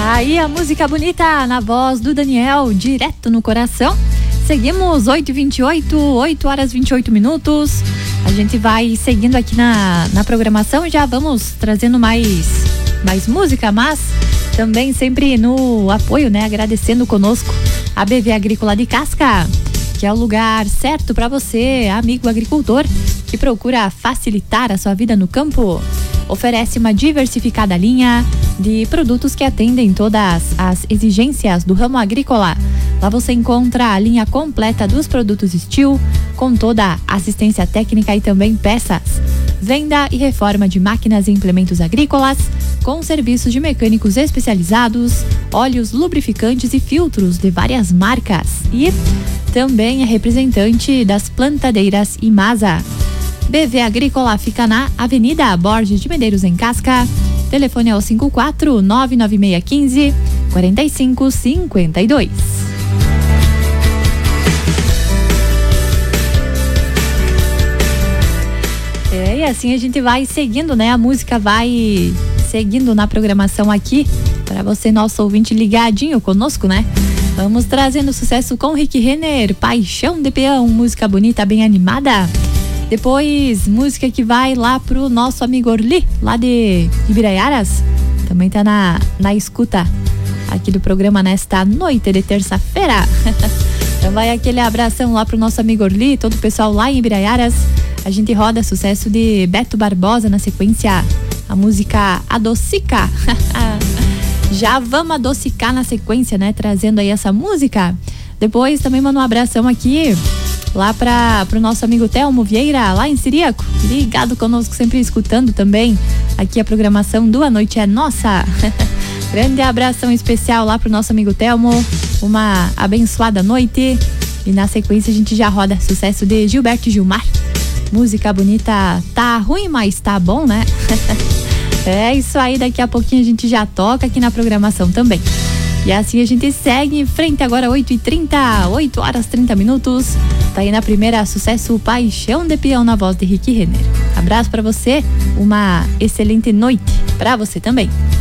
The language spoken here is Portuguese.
Aí a música bonita na voz do Daniel, direto no coração. Seguimos 8h28, 8 horas 28 minutos. A gente vai seguindo aqui na programação e já vamos trazendo mais música, mas também sempre no apoio, né? Agradecendo conosco a BV Agrícola de Casca, que é o lugar certo para você, amigo agricultor, que procura facilitar a sua vida no campo. Oferece uma diversificada linha de produtos que atendem todas as exigências do ramo agrícola. Lá você encontra a linha completa dos produtos Steel, com toda a assistência técnica e também peças. Venda e reforma de máquinas e implementos agrícolas, com serviços de mecânicos especializados, óleos, lubrificantes e filtros de várias marcas. E também é representante das plantadeiras Imasa. BV Agrícola fica na Avenida Borges de Medeiros, em Casca. Telefone é o 54-99615-4552. E assim a gente vai seguindo, né? A música vai seguindo na programação aqui, para você, nosso ouvinte, ligadinho conosco, né? Vamos trazendo sucesso com Rick Renner, Paixão de Peão, música bonita, bem animada. Depois, música que vai lá pro nosso amigo Orli, lá de Ibiraiaras. Também tá na escuta aqui do programa nesta noite de terça-feira. Então vai aquele abração lá pro nosso amigo Orli, todo o pessoal lá em Ibiraiaras. A gente roda sucesso de Beto Barbosa, na sequência a música Adocica. Já vamos adocicar na sequência, né? Trazendo aí essa música. Depois também mando um abração aqui lá pro nosso amigo Telmo Vieira, lá em Siriaco, ligado conosco, sempre escutando também aqui a programação do A Noite é Nossa. Grande abração especial lá pro nosso amigo Telmo, uma abençoada noite. E na sequência a gente já roda sucesso de Gilberto e Gilmar, música bonita, tá ruim, mas tá bom, né? É isso aí, daqui a pouquinho a gente já toca aqui na programação também. E assim a gente segue em frente agora, 8h30, 8 horas 30 minutos. Tá aí na primeira sucesso, Paixão de Peão, na voz de Rick Renner. Abraço pra você, uma excelente noite pra você também.